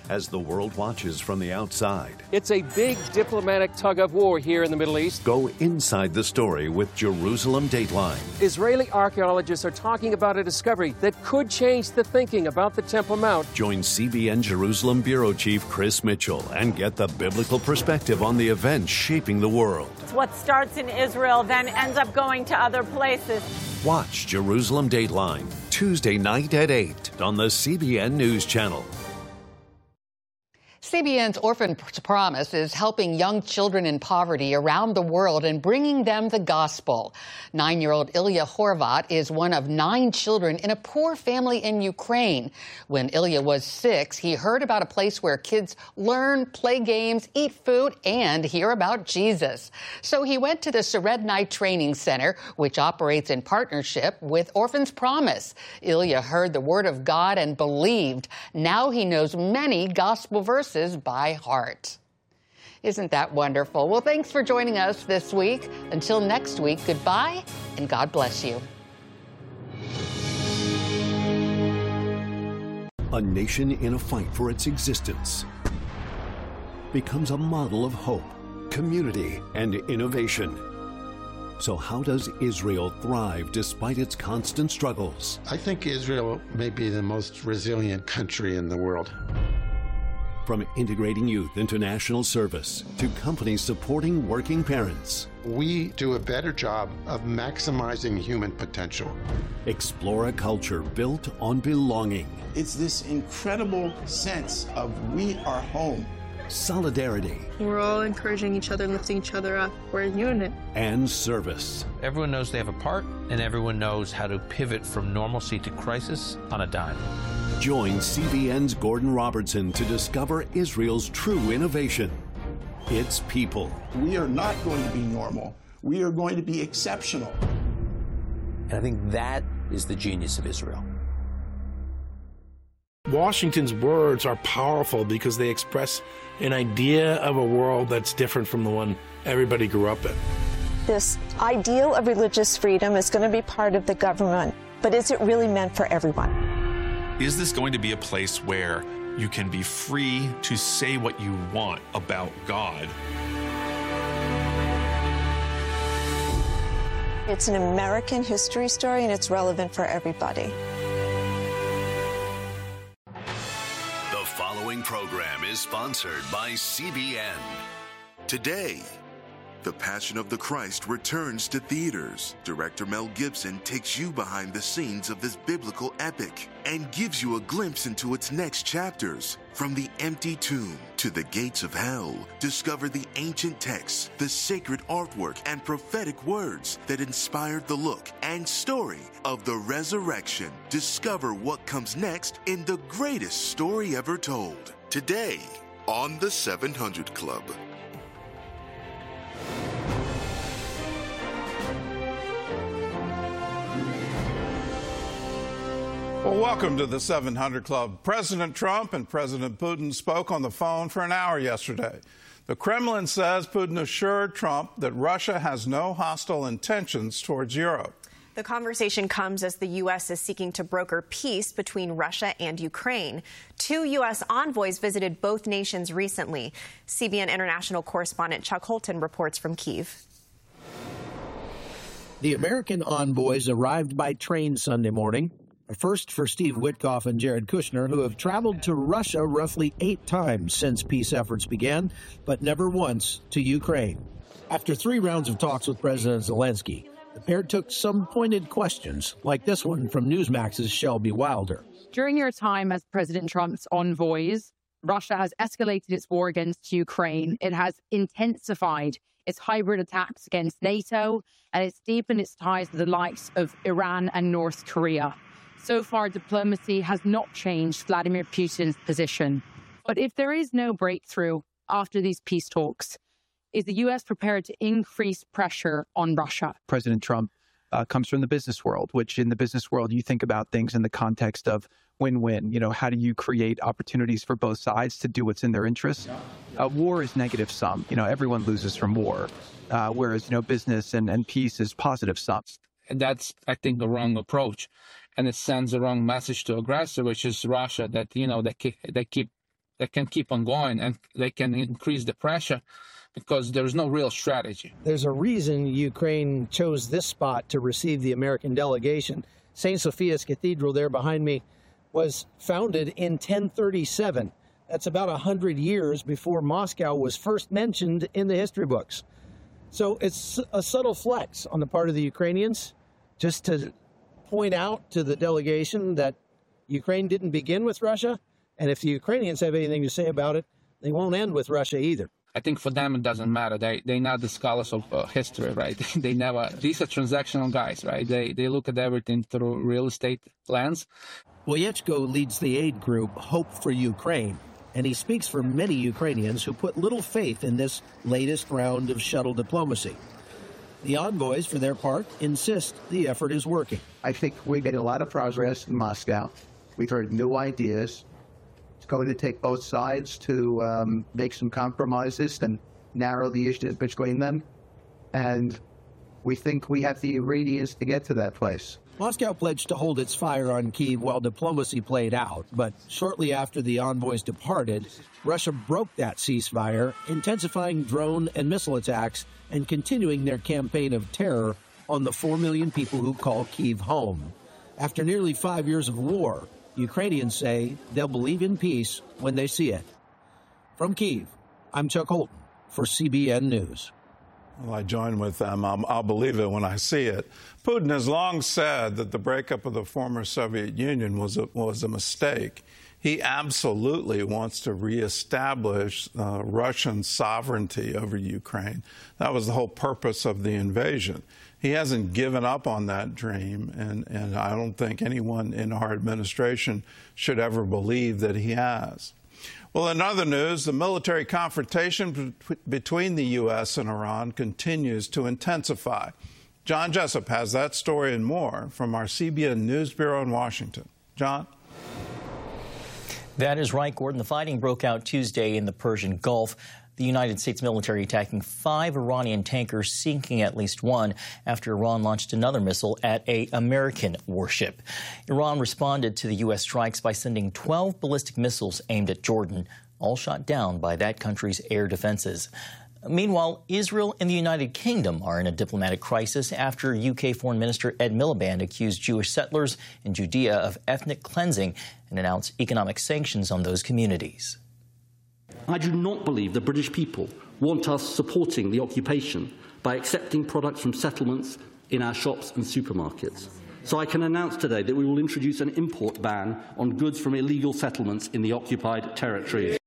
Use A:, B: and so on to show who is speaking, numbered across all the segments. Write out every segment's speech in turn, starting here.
A: as the world watches from the outside.
B: It's a big diplomatic tug of war here in the Middle East.
A: Go inside the story with Jerusalem Dateline.
B: Israeli archaeologists are talking about a discovery that could change the thinking about the Temple Mount.
A: Join CBN Jerusalem Bureau Chief Chris Mitchell and get the biblical perspective on the events shaping the world.
C: What starts in Israel then ends up going to other places.
A: Watch Jerusalem Dateline Tuesday night at 8 on the CBN News Channel.
D: CBN's Orphan Promise is helping young children in poverty around the world and bringing them the gospel. 9-year-old Ilya Horvat is one of 9 children in a poor family in Ukraine. When Ilya was 6, he heard about a place where kids learn, play games, eat food, and hear about Jesus. So he went to the Serednai Training Center, which operates in partnership with Orphan's Promise. Ilya heard the word of God and believed. Now he knows many gospel verses by heart. Isn't that wonderful? Well, thanks for joining us this week. Until next week, goodbye and God bless you.
A: A nation in a fight for its existence becomes a model of hope, community, and innovation. So how does Israel thrive despite its constant struggles?
E: I think Israel may be the most resilient country in the world.
A: From integrating youth into national service to companies supporting working parents.
E: We do a better job of maximizing human potential.
A: Explore a culture built on belonging.
F: It's this incredible sense of we are home.
A: Solidarity.
G: We're all encouraging each other, lifting each other up. We're a unit.
A: And service.
H: Everyone knows they have a part, and everyone knows how to pivot from normalcy to crisis on a dime.
A: Join CBN's Gordon Robertson to discover Israel's true innovation. Its people.
F: We are not going to be normal. We are going to be exceptional.
H: And I think that is the genius of Israel.
I: Washington's words are powerful because they express an idea of a world that's different from the one everybody grew up in.
J: This ideal of religious freedom is going to be part of the government, but is it really meant for everyone?
K: Is this going to be a place where you can be free to say what you want about God?
J: It's an American history story, and it's relevant for everybody.
A: The following program is sponsored by CBN.
L: Today, The Passion of the Christ returns to theaters. Director Mel Gibson takes you behind the scenes of this biblical epic and gives you a glimpse into its next chapters. From the empty tomb to the gates of hell, discover the ancient texts, the sacred artwork, and prophetic words that inspired the look and story of the resurrection. Discover what comes next in the greatest story ever told. Today on The 700 Club.
M: Well, welcome to the 700 Club. President Trump and President Putin spoke on the phone for an hour yesterday. The Kremlin says Putin assured Trump that Russia has no hostile intentions towards Europe.
N: The conversation comes as the U.S. is seeking to broker peace between Russia and Ukraine. 2 U.S. envoys visited both nations recently. CBN international correspondent Chuck Holton reports from Kyiv.
O: The American envoys arrived by train Sunday morning. A first for Steve Witkoff and Jared Kushner, who have traveled to Russia roughly 8 times since peace efforts began, but never once to Ukraine. After 3 rounds of talks with President Zelensky, the pair took some pointed questions, like this one from Newsmax's Shelby Wilder.
P: During your time as President Trump's envoys, Russia has escalated its war against Ukraine. It has intensified its hybrid attacks against NATO, and it's deepened its ties with the likes of Iran and North Korea. So far, diplomacy has not changed Vladimir Putin's position. But if there is no breakthrough after these peace talks, is the U.S. prepared to increase pressure on Russia?
Q: President Trump comes from the business world, which in the business world, you think about things in the context of win-win. You know, how do you create opportunities for both sides to do what's in their interests? War is negative sum. You know, everyone loses from war, whereas, you know, business and peace is positive sum.
R: And that's, I think, the wrong approach. And it sends the wrong message to aggressor, which is Russia, that, you know, they keep that can keep on going, and they can increase the pressure because there's no real strategy.
O: There's a reason Ukraine chose this spot to receive the American delegation. St. Sophia's Cathedral there behind me was founded in 1037. That's about 100 years before Moscow was first mentioned in the history books. So it's a subtle flex on the part of the Ukrainians just to point out to the delegation that Ukraine didn't begin with Russia, and if the Ukrainians have anything to say about it, they won't end with Russia either.
R: I think for them it doesn't matter. They're not the scholars of history, right? These are transactional guys, right? They look at everything through real estate lens.
O: Woyechko leads the aid group Hope for Ukraine, and he speaks for many Ukrainians who put little faith in this latest round of shuttle diplomacy. The envoys, for their part, insist the effort is working.
S: I think we made a lot of progress in Moscow. We've heard new ideas. It's going to take both sides to make some compromises and narrow the issues between them. And we think we have the ingredients to get to that place.
O: Moscow pledged to hold its fire on Kyiv while diplomacy played out, but shortly after the envoys departed, Russia broke that ceasefire, intensifying drone and missile attacks and continuing their campaign of terror on the 4 million people who call Kyiv home. After nearly 5 years of war, Ukrainians say they'll believe in peace when they see it. From Kyiv, I'm Chuck Holton for CBN News.
M: Well, I join with them. I'll believe it when I see it. Putin has long said that the breakup of the former Soviet Union was a mistake. He absolutely wants to reestablish Russian sovereignty over Ukraine. That was the whole purpose of the invasion. He hasn't given up on that dream, and I don't think anyone in our administration should ever believe that he has. Well, in other news, the military confrontation between the U.S. and Iran continues to intensify. John Jessup has that story and more from our CBN News Bureau in Washington. John?
T: That is right, Gordon. The fighting broke out Tuesday in the Persian Gulf. The United States military attacking 5 Iranian tankers, sinking at least one after Iran launched another missile at an American warship. Iran responded to the U.S. strikes by sending 12 ballistic missiles aimed at Jordan, all shot down by that country's air defenses. Meanwhile, Israel and the United Kingdom are in a diplomatic crisis after UK Foreign Minister Ed Miliband accused Jewish settlers in Judea of ethnic cleansing and announced economic sanctions on those communities.
U: I do not believe the British people want us supporting the occupation by accepting products from settlements in our shops and supermarkets. So I can announce today that we will introduce an import ban on goods from illegal settlements in the occupied territories.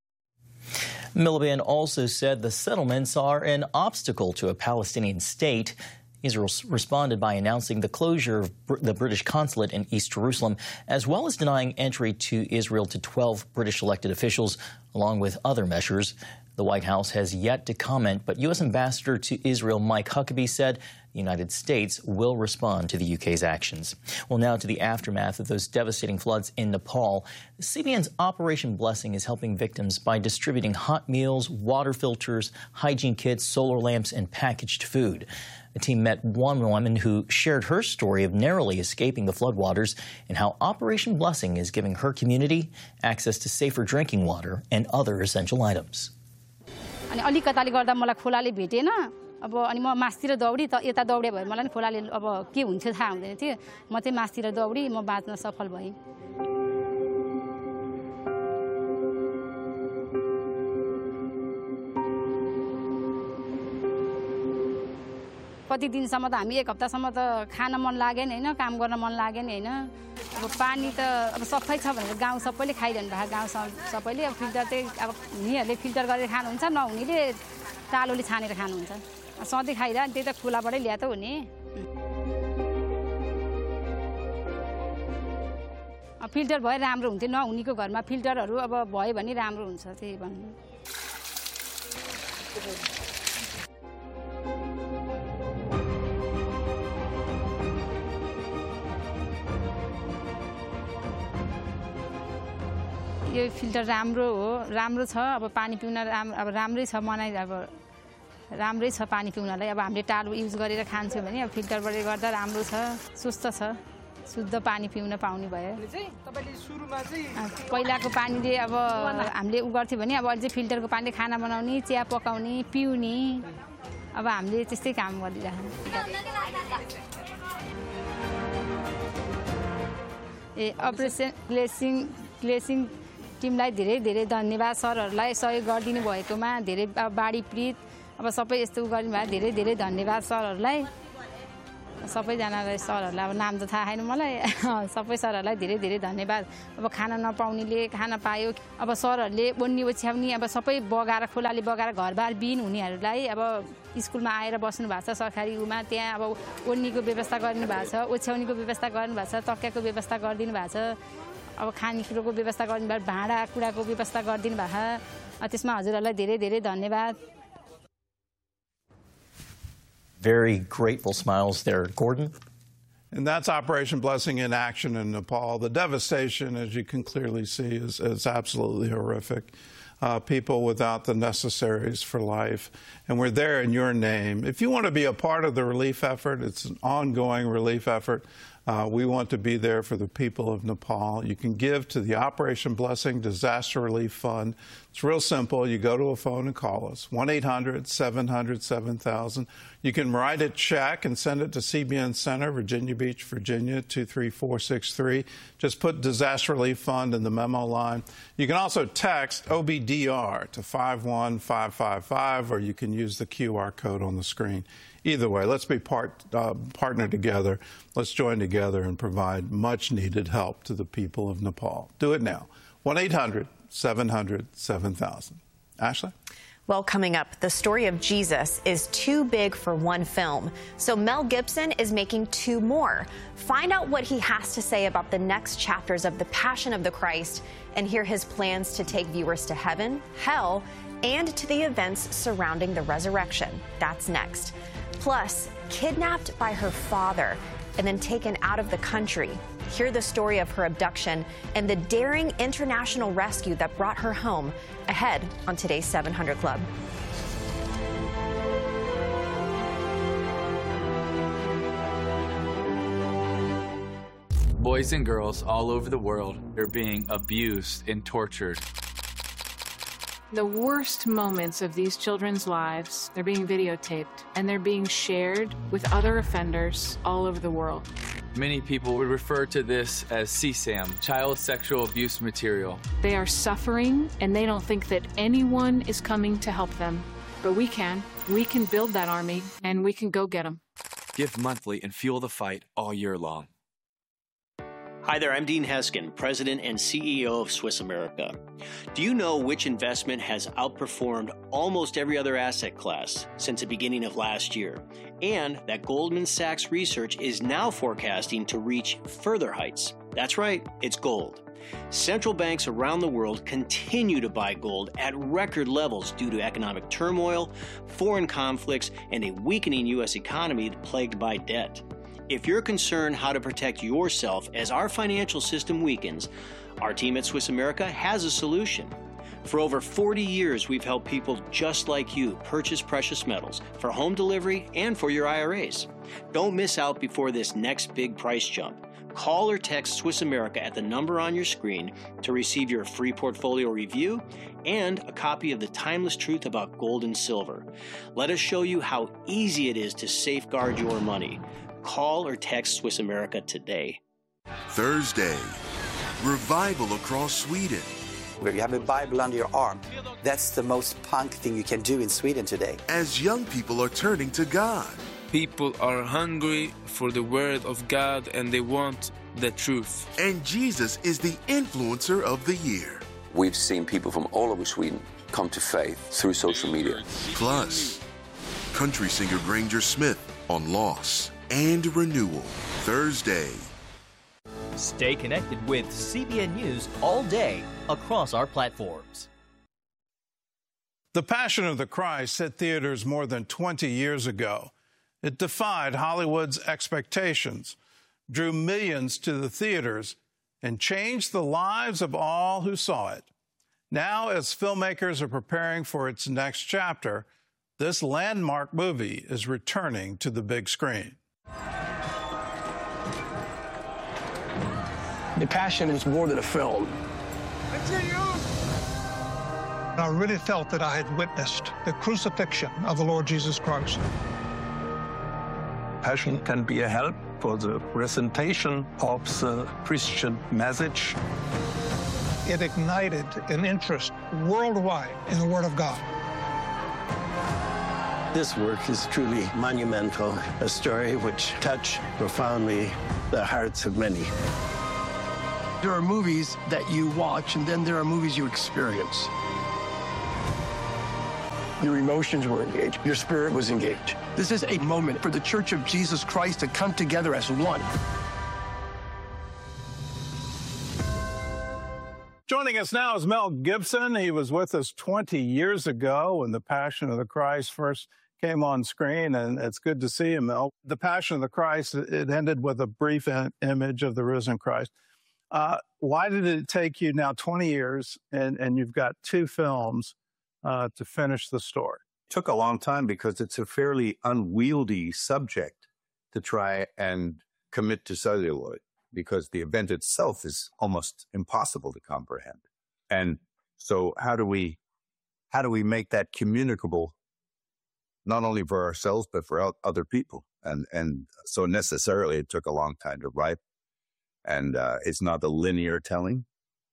T: Miliband also said the settlements are an obstacle to a Palestinian state. Israel responded by announcing the closure of the British consulate in East Jerusalem, as well as denying entry to Israel to 12 British elected officials, along with other measures. The White House has yet to comment, but U.S. Ambassador to Israel Mike Huckabee said the United States will respond to the UK's actions. Well, now to the aftermath of those devastating floods in Nepal. CBN's Operation Blessing is helping victims by distributing hot meals, water filters, hygiene kits, solar lamps, and packaged food. The team met one woman who shared her story of narrowly escaping the floodwaters and how Operation Blessing is giving her community access to safer drinking water and other essential items.
V: अब अनि म मासतिर दौडी त यता दौडे भए मलाई नि खोलाले अब के हुन्छ थाहा हुँदैन थियो म चाहिँ मासतिर दौडी म बाँच्न सफल भएँ कति दिनसम्म त हामी एक हप्तासम्म त खान मन लागेन हैन काम गर्न मन लागेन हैन अब पानी त अब सफै छ भनेर गाउँ सबैले खाइरहनु भएको गाउँ सबैले अब फिल्टर चाहिँ अब हुनेहरुले फिल्टर गरेर खानुहुन्छ नहुनेले तालोले छानेर खानुहुन्छ सधैँ खाइरा त्यही त खुलाबाटै ल्या त हुने फिल्टर भए राम्रो हुन्थ्यो नहुनेको घरमा फिल्टरहरु अब भयो भने राम्रो हुन्छ त्यही भन्नु यो फिल्टर राम्रो छ अब पानी पिउन अब राम्रै छ मनाइ अब राम्रै छ पानी पिउनलाई अब हामीले टालो युज गरेर खान्छौं भने अब फिल्टरबाट गर्दा राम्रो छ सुस्त छ शुद्ध पानी पिउन पाउने भयो पहिलाको पानीले अब हामीले उ गर्थ्यो भने अब अझै फिल्टरको पानीले खाना बनाउने चिया पकाउने पिउने अब हामीले त्यस्तै काम गरिरहेछौँ अपरेसन क्लेसिङ टिमलाई धेरै धेरै धन्यवाद सरहरूलाई सहयोग गरिदिनु भएकोमा धेरै बाढी पीडित अब सबै यस्तो गर्नु भयो धेरै धेरै धन्यवाद सरहरूलाई सबैजनालाई सरहरूलाई अब नाम त थाहा छैन मलाई सबै सरहरूलाई धेरै धेरै धन्यवाद अब खाना नपाउनेले खाना पायो अब सरहरूले ओन्नी ओछ्याउने अब सबै बगाएर खोलाले बगाएर घरबार बिन हुनेहरूलाई अब स्कुलमा आएर बस्नु भएको छ सरकारी उमा त्यहाँ अब ओन्नीको व्यवस्था गरिदिनु भएको छ ओछ्याउनेको व्यवस्था गर्नु भएको छ तकियाको व्यवस्था गरिदिनु भएको छ अब खानेकुरोको व्यवस्था गरिदिनु भएको भाँडा कुडाको व्यवस्था गरिदिनु भएको छ त्यसमा हजुरहरूलाई धेरै धेरै धन्यवाद
T: Very grateful smiles there. Gordon?
M: And that's Operation Blessing in action in Nepal. The devastation, as you can clearly see, is absolutely horrific. People without the necessaries for life. And we're there in your name. If you want to be a part of the relief effort, it's an ongoing relief effort. We want to be there for the people of Nepal. You can give to the Operation Blessing Disaster Relief Fund. It's real simple. You go to a phone and call us, 1-800-700-7000. You can write a check and send it to CBN Center, Virginia Beach, Virginia, 23463. Just put Disaster Relief Fund in the memo line. You can also text OBDR to 51555, or you can use the QR code on the screen. Either way, let's be partner together. Let's join together and provide much-needed help to the people of Nepal. Do it now. 1-800-700-7000. Ashley?
N: Well, coming up, the story of Jesus is too big for one film. So Mel Gibson is making 2 more. Find out what he has to say about the next chapters of The Passion of the Christ and hear his plans to take viewers to heaven, hell, and to the events surrounding the resurrection. That's next. Plus, kidnapped by her father and then taken out of the country. Hear the story of her abduction and the daring international rescue that brought her home, ahead on today's 700 Club.
B: Boys and girls all over the world are being abused and tortured.
C: The worst moments of these children's lives, they're being videotaped and they're being shared with other offenders all over the world.
B: Many people would refer to this as CSAM, child sexual abuse material.
C: They are suffering and they don't think that anyone is coming to help them. But we can. We can build that army and we can go get them.
B: Give monthly and fuel the fight all year long.
W: Hi there, I'm Dean Heskin, President and CEO of Swiss America. Do you know which investment has outperformed almost every other asset class since the beginning of last year? And that Goldman Sachs research is now forecasting to reach further heights. That's right, it's gold. Central banks around the world continue to buy gold at record levels due to economic turmoil, foreign conflicts, and a weakening U.S. economy plagued by debt. If you're concerned how to protect yourself as our financial system weakens, our team at Swiss America has a solution. For over 40 years, we've helped people just like you purchase precious metals for home delivery and for your IRAs. Don't miss out before this next big price jump. Call or text Swiss America at the number on your screen to receive your free portfolio review and a copy of The Timeless Truth About Gold and Silver. Let us show you how easy it is to safeguard your money. Call or text Swiss America today.
L: Thursday, revival across Sweden.
X: Where you have a Bible under your arm. That's the most punk thing you can do in Sweden today.
L: As young people are turning to God.
Y: People are hungry for the word of God and they want the truth.
L: And Jesus is the influencer of the year.
Z: We've seen people from all over Sweden come to faith through social media.
L: Plus, country singer Granger Smith on loss and renewal. Thursday.
T: Stay connected with CBN News all day across our platforms.
M: The Passion of the Christ hit theaters more than 20 years ago. It defied Hollywood's expectations, drew millions to the theaters, and changed the lives of all who saw it. Now, as filmmakers are preparing for its next chapter, this landmark movie is returning to the big screen.
D: The Passion is more than a film.
E: I really felt that I had witnessed the crucifixion of the Lord Jesus Christ.
F: Passion can be a help for the presentation of the Christian message.
E: It ignited an interest worldwide in the Word of God.
G: This work is truly monumental, a story which touched profoundly the hearts of many.
D: There are movies that you watch, and then there are movies you experience. Your emotions were engaged. Your spirit was engaged. This is a moment for the Church of Jesus Christ to come together as one.
M: Joining us now is Mel Gibson. He was with us 20 years ago when The Passion of the Christ first came on screen, and it's good to see you, Mel. The Passion of the Christ, it ended with a brief image of the risen Christ. Why did it take you now 20 years, and you've got 2 films to finish the story?
H: It took a long time because it's a fairly unwieldy subject to try and commit to celluloid, because the event itself is almost impossible to comprehend. And so how do we make that communicable, not only for ourselves, but for other people? And so necessarily it took a long time to write. And it's not a linear telling.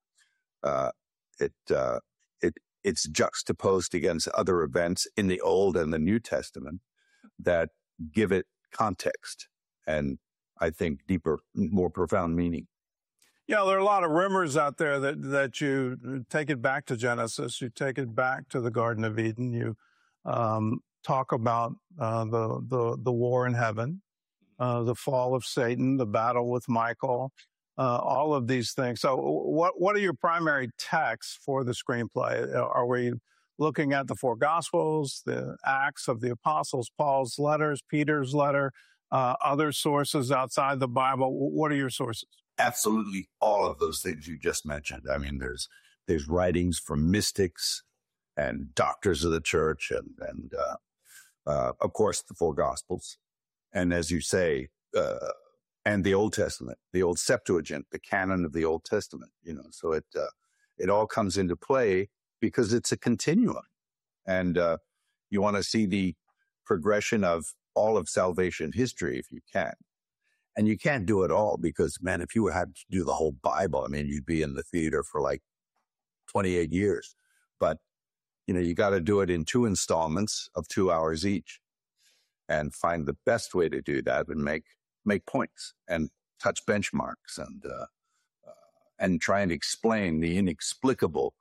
H: It's juxtaposed against other events in the Old and the New Testament that give it context and, I think, deeper, more profound meaning.
M: Yeah, there are a lot of rumors out there that you take it back to Genesis, you take it back to the Garden of Eden, you talk about the war in heaven, the fall of Satan, the battle with Michael, all of these things. So what are your primary texts for the screenplay? Are we looking at the 4 Gospels, the Acts of the Apostles, Paul's letters, Peter's letter, other sources outside the Bible? What are your sources?
H: Absolutely all of those things you just mentioned. I mean, there's writings from mystics and doctors of the church and of course, the 4 Gospels. And as you say, and the Old Testament, the Old Septuagint, the canon of the Old Testament, so it all comes into play because it's a continuum. And you want to see the progression of all of salvation history if you can. And you can't do it all because, man, if you had to do the whole Bible, I mean, you'd be in the theater for like 28 years. But, you got to do it in 2 installments of 2 hours each and find the best way to do that and make points and touch benchmarks and try and explain the inexplicable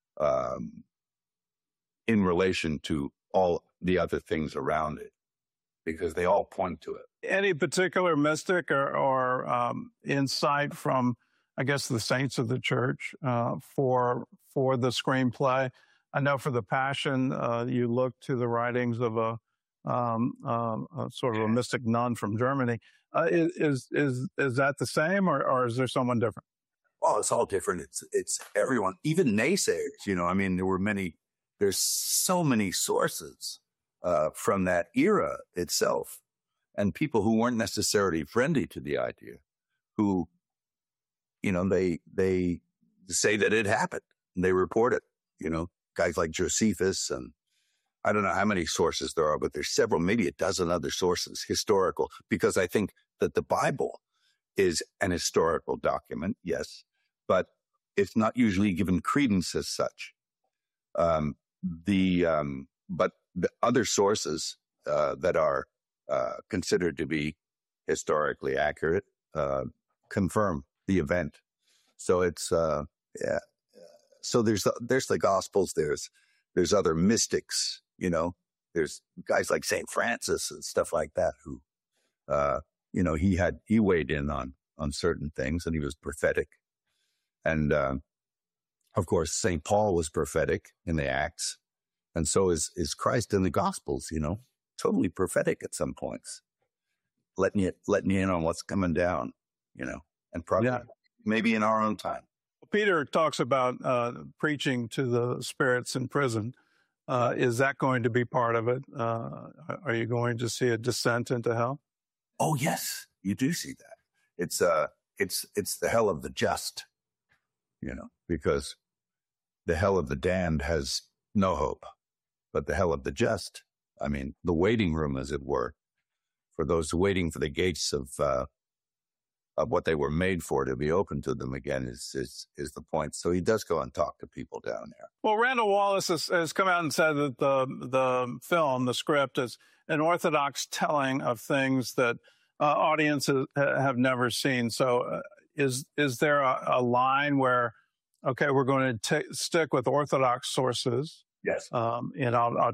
H: in relation to all the other things around it, because they all point to it.
M: Any particular mystic or insight from, I guess, the saints of the church for the screenplay? I know for The Passion, you look to the writings of a sort of a mystic nun from Germany. Is that the same, or is there someone different?
H: Well, it's all different. It's everyone, even naysayers. I mean, there's so many sources from that era itself, and people who weren't necessarily friendly to the idea, who, they say that it happened and they report it. Guys like Josephus, and I don't know how many sources there are, but there's several, maybe a dozen other sources, historical, because I think that the Bible is an historical document, yes, but it's not usually given credence as such. But the other sources that are considered to be historically accurate confirm the event. So it's So there's the Gospels. There's other mystics. There's guys like St. Francis and stuff like that who, he weighed in on certain things, and he was prophetic. And of course, St. Paul was prophetic in the Acts. And so is Christ in the Gospels, totally prophetic at some points, letting you in on what's coming down, and probably maybe in our own time.
M: Peter talks about preaching to the spirits in prison. Is that going to be part of it? Are you going to see a descent into hell?
H: Oh, yes, you do see that. It's it's the hell of the just, because the hell of the damned has no hope, but the hell of the just, I mean, the waiting room, as it were, for those waiting for the gates of what they were made for to be open to them again is the point. So he does go and talk to people down there.
M: Well, Randall Wallace has come out and said that the film, the script, is an orthodox telling of things that audiences have never seen. So is there a line where, okay, we're going to stick with orthodox sources?
H: Yes.
M: And I'll